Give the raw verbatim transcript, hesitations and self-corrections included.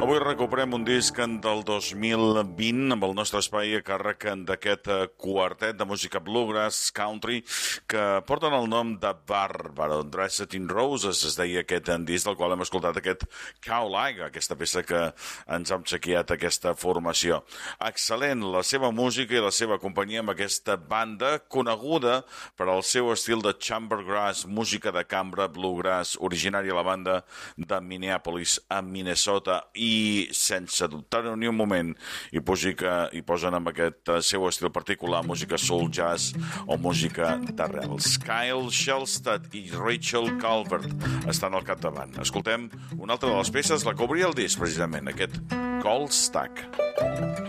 Avui recuperem un disc del dos mil vint amb el nostre espai a càrrec d'aquest quartet de música bluegrass country que porten el nom de Bàrbaro. Dressed in Roses es deia aquest disc del qual hem escoltat aquest Cowliga, aquesta peça que ens ha obsequiat aquesta formació. Excel·lent la seva música i la seva companyia amb aquesta banda coneguda per al seu estil de chambergrass, música de cambra bluegrass, originària a la banda de Minneapolis a Minnesota, i sense dubtar-ho ni un moment hi, posi que, hi posen amb aquest seu estil particular música soul jazz o música d'arrels. Kyle Shelstad i Rachel Calvert estan al capdavant. Escoltem una altra de les peces, la que obria el disc precisament, aquest Gold Stack.